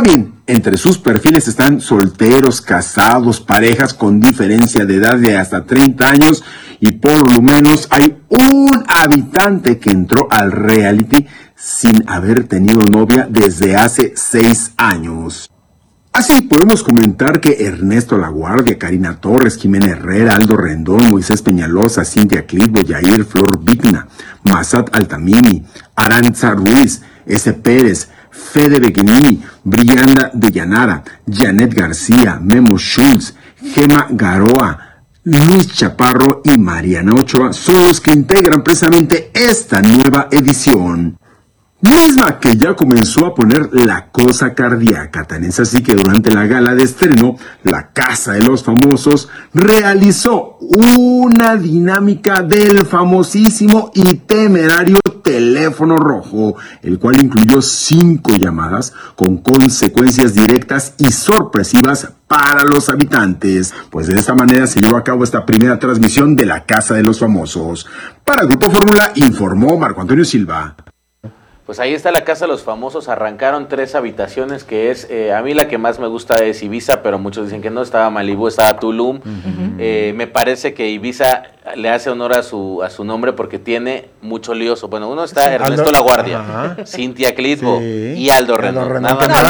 Ahora bien, entre sus perfiles están solteros, casados, parejas con diferencia de edad de hasta 30 años y por lo menos hay un habitante que entró al reality sin haber tenido novia desde hace 6 años. Así podemos comentar que Ernesto Laguardia, Karina Torres, Jimena Herrera, Aldo Rendón, Moisés Peñalosa, Cintia Clitbo, Yair Flor Vigna, Massat Altamimi, Aranza Ruiz, S. Pérez, Fede Beguinini, Brianda de Llanara, Janet García, Memo Schultz, Gema Garoa, Luis Chaparro y Mariana Ochoa son los que integran precisamente esta nueva edición. Misma que ya comenzó a poner la cosa cardíaca, tan es así que durante la gala de estreno, la Casa de los Famosos realizó una dinámica del famosísimo y temerario teléfono rojo, el cual incluyó 5 llamadas con consecuencias directas y sorpresivas para los habitantes, pues de esta manera se llevó a cabo esta primera transmisión de la Casa de los Famosos. Para Grupo Fórmula informó Marco Antonio Silva. Pues ahí está la Casa de los Famosos, arrancaron 3 habitaciones, que es, a mí la que más me gusta es Ibiza, pero muchos dicen que no, estaba Malibú, estaba Tulum. Me parece que Ibiza le hace honor a su nombre porque tiene mucho lioso. Bueno, uno está Ernesto Laguardia, Cintia Clitbo y Aldo Rendón. Bueno, con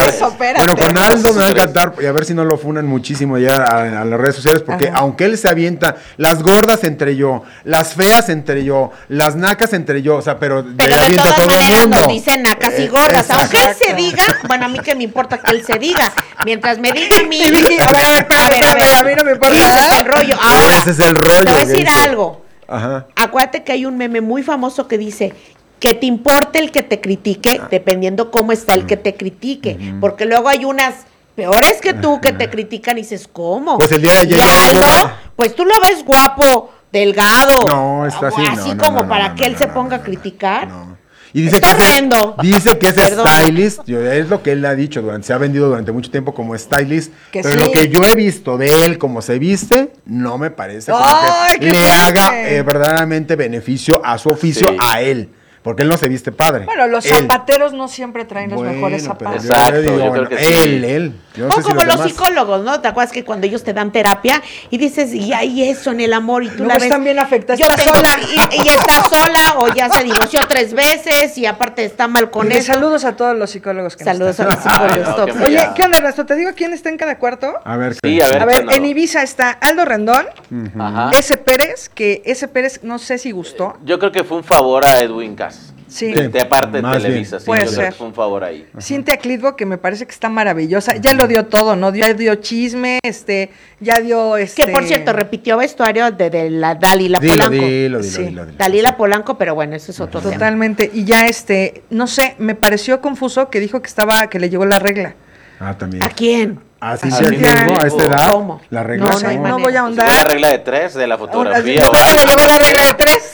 Aldo me va a encantar, y a ver si no lo funan muchísimo ya a las redes sociales, porque aunque él se avienta las gordas entre yo, las feas entre yo, las nacas entre yo, o sea, pero de todas maneras nos dicen nacas y gordas, aunque él se diga, bueno, a mí que me importa que él se diga, mientras me diga a mí, a mí no me importa. Ese es el rollo. Ahora, ese es el rollo. Te voy a decir algo. Acuérdate que hay un meme muy famoso que dice que te importe el que te critique, dependiendo cómo está el que te critique, porque luego hay unas peores que tú que te critican y dices, ¿cómo? Pues el día de ayer. Aldo, pues tú lo ves guapo, delgado. No, está así. Así como para que él se ponga a criticar. Y dice que es stylist, es lo que él ha dicho, se ha vendido durante mucho tiempo como stylist, pero lo que yo he visto de él como se viste, no me parece que le haga verdaderamente beneficio a su oficio, a él. Porque él no se viste padre. Bueno, los zapateros no siempre traen los mejores zapatos. Exacto, yo creo que él. O como los psicólogos, ¿no? ¿Te acuerdas que cuando ellos te dan terapia y dices, y hay eso en el amor y tú la ves? Están bien afectadas. Yo tengo sola. Y está sola o ya se divorció 3 veces y aparte está mal con eso. Saludos a todos los psicólogos que Saludos a los psicólogos. Oye, ¿qué onda, Ernesto? ¿Te digo quién está en cada cuarto? A ver, a ver, en Ibiza está Aldo Rendón, S. Pérez, que S. Pérez no sé si gustó. Yo creo que fue un favor a Edwin Cass. Sí. De parte de Televisa, puede yo ser. creo que fue un favor ahí. Cintia Clitbo, que me parece que está maravillosa, ya lo dio todo, ¿no? Ya dio chisme, ya dio Que por cierto, repitió vestuario de la Dalila Polanco. Dalila Polanco, pero bueno, eso es otro tema. Totalmente, y ya no sé, me pareció confuso que dijo que le llegó la regla. También. ¿A quién? ¿A Cintia Clitbo a esta edad? ¿Cómo? La regla. No voy a ahondar. ¿La regla de 3 de la fotografía? ¿Le llegó la regla de 3?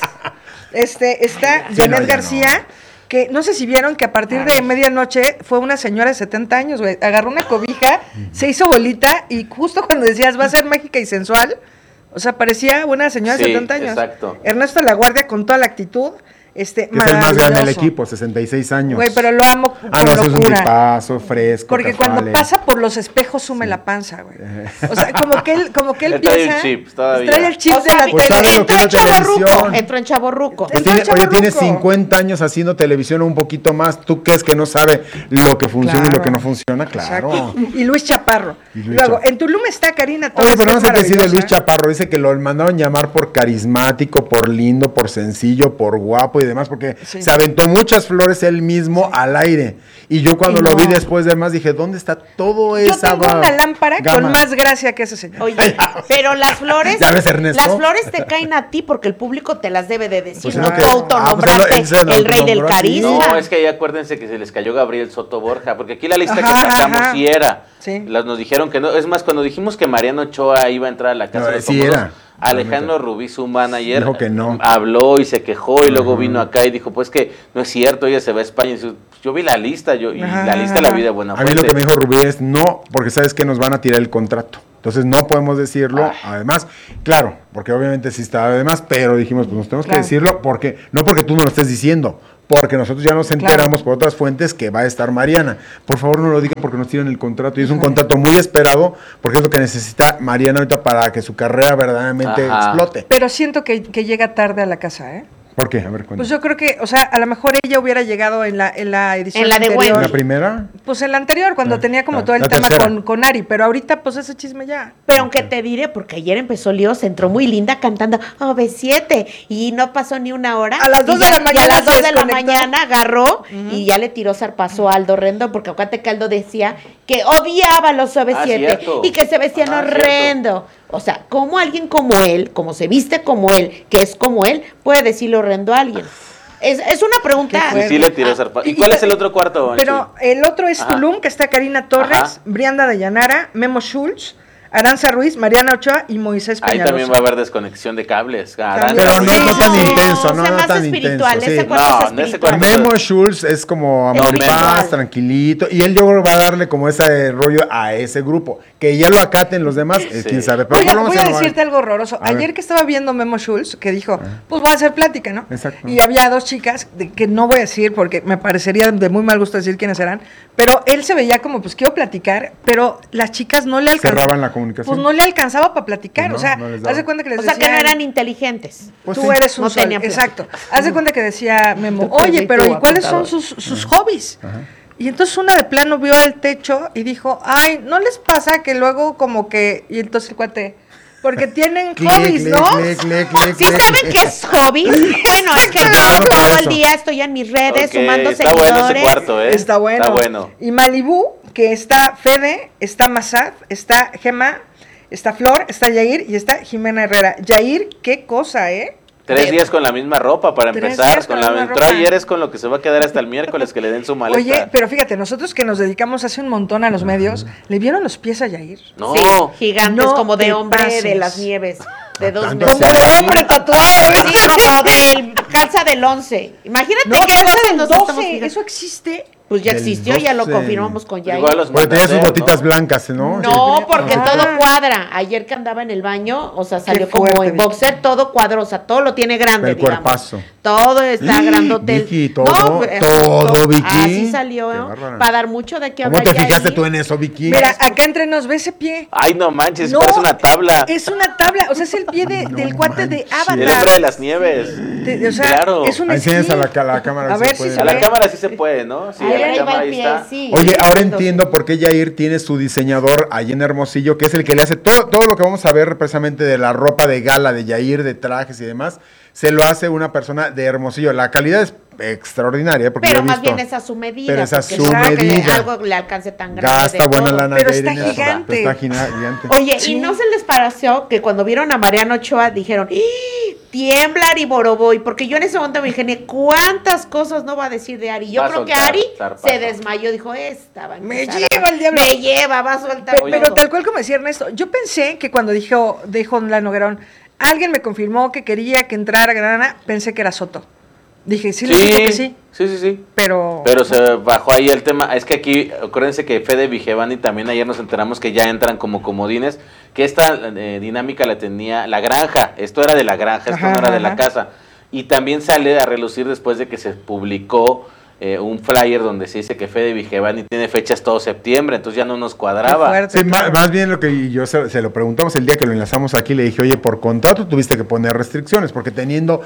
Está Janet García, que no sé si vieron que a partir de medianoche fue una señora de 70 años, güey, agarró una cobija, se hizo bolita y justo cuando decías va a ser mágica y sensual, o sea, parecía una señora de 70 años. Exacto. Ernesto Laguardia con toda la actitud. Que es el más grande del equipo, 66 años. Güey, pero lo amo con locura. Es un tipazo, fresco. Porque cuando pasa por los espejos sume la panza, güey. O sea, como que él piensa. Trae el chip de la televisión. Entró en chavorruco. Tiene 50 años haciendo televisión, un poquito más. ¿Tú crees que no sabe lo que funciona y lo que no funciona? Claro. Exacto. Y Luis Chaparro. Luego, en Tulum está Karina Torres. Oye, pero no sé qué decir de Luis Chaparro. Dice que lo mandaron llamar por carismático, por lindo, por sencillo, por guapo y demás, porque se aventó muchas flores él mismo al aire. Y yo cuando lo vi después de más dije, ¿dónde está todo eso? Yo tengo una lámpara con más gracia que ese señor. Oye, pero las flores, ¿ya ves, Ernesto? Las flores te caen a ti porque el público te las debe de decir, pues no tú autonombrarte el rey del carisma. No, es que ahí acuérdense que se les cayó Gabriel Soto Borja, porque aquí la lista que sacamos sí era. Nos dijeron que no. Es más, cuando dijimos que Mariano Ochoa iba a entrar a la Casa de los Famosos, Alejandro Rubí, su manager, dijo que no. Habló y se quejó y luego vino acá y dijo, pues que no es cierto, ella se va a España. Y dice, yo vi la lista, la lista la vi de buena fuente. A mí lo que me dijo Rubí es no, porque sabes que nos van a tirar el contrato. Entonces no podemos decirlo, además, claro, porque obviamente sí estaba además, pero dijimos, pues nos tenemos que decirlo, porque no porque tú no lo estés diciendo, porque nosotros ya nos enteramos por otras fuentes que va a estar Mariana. Por favor, no lo digan porque nos tiran el contrato. Y es un contrato muy esperado, porque es lo que necesita Mariana ahorita para que su carrera verdaderamente explote. Pero siento que llega tarde a la casa, ¿eh? ¿Por qué? A ver, cuéntame. Pues yo creo que, o sea, a lo mejor ella hubiera llegado en la edición En la de anterior. Wendy. ¿La primera? Pues en la anterior, cuando tenía como todo el la tema tercera. con Ari, pero ahorita pues ese chisme ya. Pero aunque te diré, porque ayer empezó Lío, se entró muy linda cantando B7 y no pasó ni una hora. A las 2 de la mañana Y a las 2 se de la desconectó. mañana agarró y ya le tiró zarpazo a Aldo Rendón, porque acuérdate que Aldo decía que odiaba los OV7 cierto. y que se vestían horrendo. O sea, ¿cómo alguien como él, como se viste como él, que es como él, puede decirle horrendo a alguien? Es una pregunta. Sí le tiró zarpazo. ¿Y cuál es el otro cuarto, Pero el otro es Tulum, que está Karina Torres, Ajá. Brianda de Llanara, Memo Schultz, Aranza Ruiz, Mariana Ochoa y Moisés Ahí Peñalosa. también va a haber desconexión de cables. Aranza Pero no, Ruiz. no tan intenso, no, se me no hace tan espiritual, intenso. ese Sí. cuarto No, es en ese espiritual. cuarto- Memo Schultz es como amor y Espiritual. paz, tranquilito. Y él yo creo que va a darle como ese rollo a ese grupo. Que ya lo acaten los demás, Sí. quién sabe. Pero Oiga, por lo voy menos a ya no decirte hay. algo horroroso. A ver. Ayer que estaba viendo Memo Schultz, que dijo, pues voy a hacer plática, ¿no? Exacto. Y había dos chicas, que no voy a decir porque me parecería de muy mal gusto decir quiénes eran, pero él se veía como, pues quiero platicar, pero las chicas no le alcanzaban. Cerraban la comunicación. Pues no le alcanzaba para platicar, No, o sea, no les daba. haz de cuenta que les O sea, que decían, no eran inteligentes. Pues tú sí. eres un No sol, tenían plan. exacto. Haz de cuenta que decía Memo, Tú oye, pero ¿y proyecto cuáles son apuntador. sus hobbies? Y entonces una de plano vio al techo y dijo, ay, ¿no les pasa que luego como que... Y entonces el cuate, porque tienen Clic, hobbies, clic, ¿no? clic, clic, clic, ¿Sí clic. saben qué es hobby? Bueno, es que yo Claro, todo eso. el día estoy en mis redes Ok, sumando está seguidores. bueno ese cuarto, ¿eh? Está bueno. Está bueno. Y Malibú, que está Fede, está Mazad, está Gema, está Flor, está Yair y está Jimena Herrera. Yair, qué cosa, ¿eh? 3 días con la misma ropa para 3 empezar. días Con con la la misma entró ropa. ayer es con lo que se va a quedar hasta el miércoles que le den su maleta. Oye, pero fíjate, nosotros que nos dedicamos hace un montón a los medios, ¿le vieron los pies a Yair? No. Sí, gigantes, No como de te hombre pases. de las nieves, de 2 Tanto metros. Como de hombre tatuado. Sí, como del calza del 11. Imagínate No, qué calza cosas del nos estamos 12, fijando. eso existe. Pues ya Del existió, ya lo 12. confirmamos con Yair. Igual los Porque tenía sus mandó, botitas ¿no? blancas, ¿no? No, Sí. porque Ah. todo cuadra. Ayer que andaba en el baño, o sea, salió como fuerte, en boxer, todo cuadro, o sea, todo lo tiene grande, El digamos. cuerpazo. Todo está grandote. Vicky, todo, todo, Vicky. Así salió, Qué ¿eh? bárbara. Para dar mucho de qué ¿Cómo hablar. te fijaste Yair. tú en eso, Vicky? Mira, acá entre nos, ve ese pie. Ay, no manches, No, parece una tabla. Es una tabla, o sea, es el pie del cuate de Avatar. El hombre de las nieves. O sea, Claro. es un Enséñales a esquí. la cámara. A ver si puede. se A la ve. cámara sí se puede, ¿no? Sí, Ahí a la va cámara el ahí pie, está. sí. Oye, ahora Entonces, entiendo por qué Yair tiene su diseñador allí en Hermosillo, que es el que le hace todo lo que vamos a ver precisamente de la ropa de gala de Yair, de trajes y demás, se lo hace una persona de Hermosillo. La calidad es extraordinaria, porque Pero yo he más visto, bien es a su medida. pero es a porque su no creo que medida. algo le alcance tan grande. gasta de buena todo. lana Pero Yair está en eso. gigante. Pero está gigante. Oye, Sí. ¿y no se les pareció que cuando vieron a Mariano Ochoa dijeron, ¡ih! Tiembla Ari Boroboy? Porque yo en ese momento me dije, ¿cuántas cosas no va a decir de Ari? Yo Va a creo que soltar, Ari zarpazo. se desmayó, dijo, esta va a Me empezar lleva el diablo. Me lleva, va a soltar. Pero todo". tal cual como decía Ernesto, yo pensé que cuando dijo la Noguerón, alguien me confirmó que quería que entrara Granada, pensé que era Soto. Dije, sí, le dijo que sí, Sí. pero... Pero se bajó ahí el tema. Es que aquí, acuérdense que Fede Vigevani también ayer nos enteramos que ya entran como comodines, que esta dinámica la tenía la granja. Esto era de la granja, esto Ajá, no era de la ajá. casa. Y también sale a relucir después de que se publicó un flyer donde se dice que Fede Vigevani tiene fechas todo septiembre, entonces ya no nos Qué cuadraba. fuerte, Sí, claro. más bien lo que yo se lo preguntamos el día que lo enlazamos aquí, le dije, oye, por contrato tuviste que poner restricciones, porque teniendo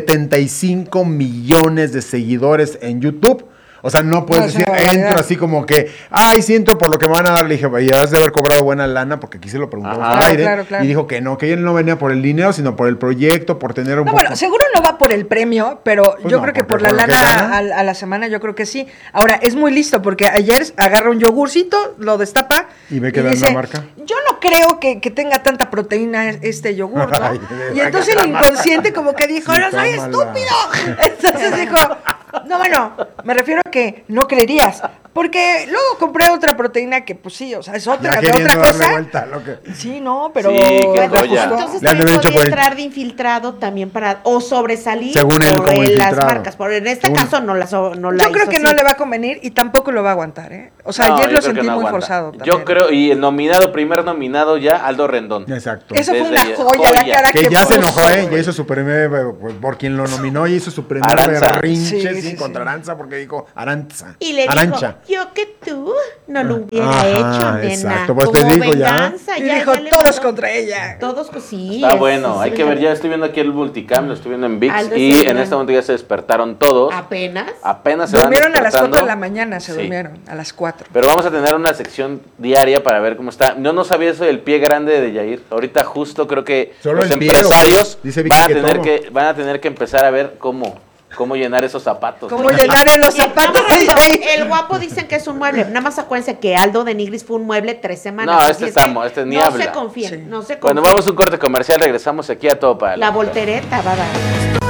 75 millones de seguidores en YouTube, o sea, no puedes No, es decir, una barbaridad. entro así como que, ay, sí entro por lo que me van a dar. Le dije, y has de haber cobrado buena lana, porque aquí se lo preguntamos Ajá. al aire. Claro. Y dijo que no, que él no venía por el dinero, sino por el proyecto, por tener un No, poco... bueno, seguro no va por el premio, pero Pues yo no, creo que porque por la por lo que lana gana. a la semana yo creo que sí. Ahora, es muy listo porque ayer agarra un yogurcito, lo destapa Y ve que da una marca. yo no creo que tenga tanta proteína este yogur, ¿no? Ay, Y entonces el inconsciente como que dijo, Sí, ¡no soy tómala. estúpido! Entonces dijo, no, bueno, me refiero a que no creerías. Porque luego compré otra proteína que, pues sí, o sea, es otra, Ya de queriendo otra darle cosa. vuelta, lo que... Sí, no, pero... Sí, qué me joya. gustó. Entonces Le han de también haber hecho podía por ahí. entrar de infiltrado también para, o sobresalir Según él, por como las infiltrado. marcas. Por, en este Según- caso no la Yo creo que no le va a convenir y tampoco lo va a aguantar, ¿eh? O sea, No, ayer yo lo creo que sentí no muy aguanta. forzado Yo también. creo, y el primer nominado ya, Aldo Rendón. Exacto. Eso fue Desde una ayer. joya, la Joya. cara Que que ya se puso, enojó, ¿eh? Ya güey. hizo su primer, por quien lo nominó, y hizo su primer Aranza. berrinche, Sí, sí, sí, contra sí. Aranza, porque dijo Aranza. Y le Arancha. dijo, yo que tú no lo hubiera Ajá, hecho, nena. exacto, pues te Como digo, ya. venganza, Y ya, dijo, ya le todos mandó. contra ella. Todos, pues sí. Está bueno, hay que ver, ya estoy viendo aquí el multicam, lo estoy viendo en VIX Aldo y está en bien. este momento ya se despertaron todos. Apenas. Apenas se van Durmieron a las 4 de despertando. la mañana, se Sí. durmieron, a las 4. Pero vamos a tener una sección diaria para ver cómo está. No sabía eso del pie grande de Yair. Ahorita justo creo que Solo los el pie, empresarios dice Vicky que todo. van a tener que empezar a ver cómo llenar esos zapatos. ¿Cómo llenar en los Y zapatos de entonces, Yair? el guapo dicen que es un mueble. Nada más acuérdense que Aldo de Nigris fue un mueble 3 semanas. No, así este es que estamos, este ni no habla. se confíen, Sí. no se confíen. Cuando vamos a un corte comercial regresamos aquí a todo para La voltereta va a dar.